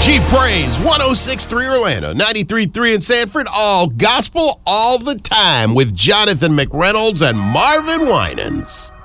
Cheap Praise, 106.3 Orlando, 93.3 in Sanford, all gospel all the time with Jonathan McReynolds and Marvin Winans.